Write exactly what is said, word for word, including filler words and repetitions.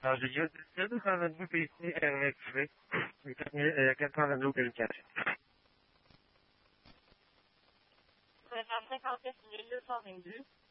Also yo, yo dejaba en mi P C en Netflix, jag kan ta den Google kanske. cinquante minutes sans Windows.